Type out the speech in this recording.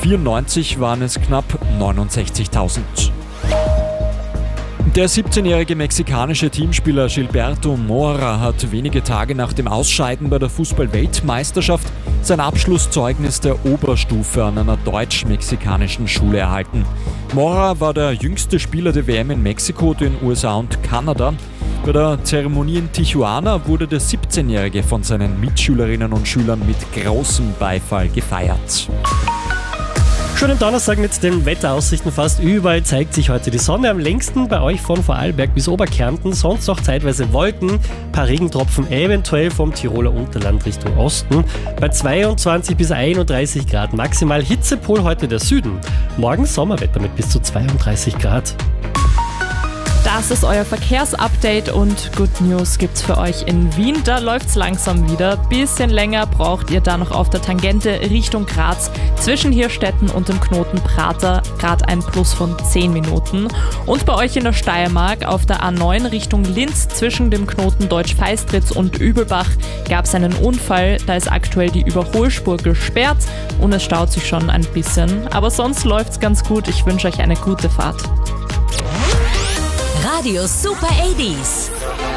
1994 waren es knapp 69.000. Der 17-jährige mexikanische Teamspieler Gilberto Mora hat wenige Tage nach dem Ausscheiden bei der Fußball-Weltmeisterschaft sein Abschlusszeugnis der Oberstufe an einer deutsch-mexikanischen Schule erhalten. Mora war der jüngste Spieler der WM in Mexiko, den USA und Kanada. Bei der Zeremonie in Tijuana wurde der 17-jährige von seinen Mitschülerinnen und Schülern mit großem Beifall gefeiert. Schönen Donnerstag mit den Wetteraussichten. Fast überall zeigt sich heute die Sonne. Am längsten bei euch von Vorarlberg bis Oberkärnten. Sonst noch zeitweise Wolken, ein paar Regentropfen eventuell vom Tiroler Unterland Richtung Osten. Bei 22 bis 31 Grad maximal. Hitzepol heute der Süden. Morgen Sommerwetter mit bis zu 32 Grad. Das ist euer Verkehrsupdate und Good News gibt's für euch in Wien. Da läuft's langsam wieder. Bisschen länger braucht ihr da noch auf der Tangente Richtung Graz. Zwischen Hirstetten und dem Knoten Prater gerade ein Plus von 10 Minuten. Und bei euch in der Steiermark auf der A9 Richtung Linz zwischen dem Knoten Deutsch-Feistritz und Übelbach gab's einen Unfall. Da ist aktuell die Überholspur gesperrt und es staut sich schon ein bisschen. Aber sonst läuft's ganz gut. Ich wünsche euch eine gute Fahrt. Radio Super 80s.